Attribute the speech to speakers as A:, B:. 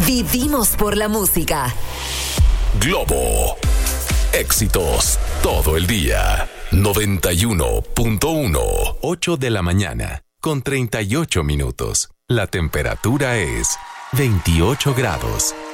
A: Vivimos por la música.
B: Globo. Éxitos todo el día. 91.1.
C: 8 de la mañana, con 38 minutos. La temperatura es 28 grados.